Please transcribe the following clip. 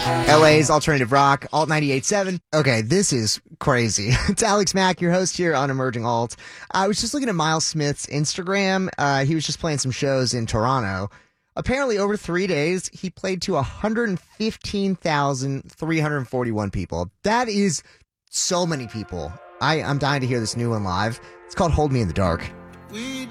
LA's alternative rock, Alt 98.7. Okay, this is crazy. It's Alex Mack, your host here on Emerging Alt. I was just looking at Miles Smith's Instagram. He was just playing some shows in Toronto. Apparently, over 3 days, he played to 115,341 people. That is so many people. I'm dying to hear this new one live. It's called Hold Me in the Dark. We